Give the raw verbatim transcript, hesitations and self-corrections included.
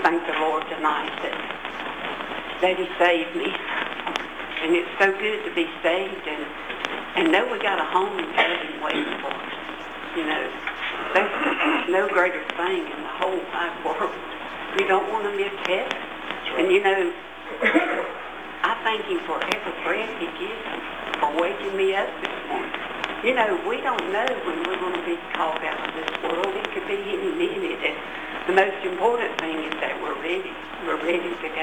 thank the Lord tonight that, that He saved me. And it's so good to be saved and, and know we got a home in heaven waiting for us. You know, there's no greater thing in the whole wide world. We don't want to miss heaven. And you know, I thank Him for every breath He gives me, for waking me up this morning. You know, we don't know when we're going to be called out of this world. It could be any minute. And the most important thing is that we're ready. We're ready to go.